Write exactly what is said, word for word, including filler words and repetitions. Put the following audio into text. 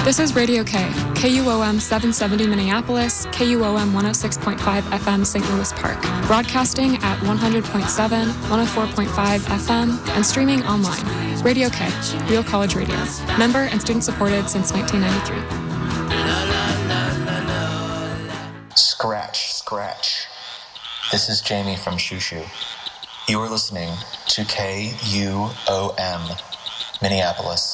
This is Radio K, K U O M seven seventy Minneapolis, K U O M one oh six point five F M Saint Louis Park, broadcasting at one hundred point seven, one oh four point five F M, and streaming online. Radio K, Real College Radio, member and student supported since nineteen ninety-three. Scratch, scratch. This is Jamie from Shushu. You are listening to K U O M Minneapolis.